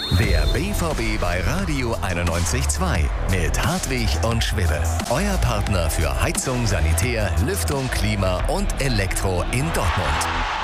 Der BVB bei Radio 91.2 mit Hartwig und Schwibbe. Euer Partner für Heizung, Sanitär, Lüftung, Klima und Elektro in Dortmund.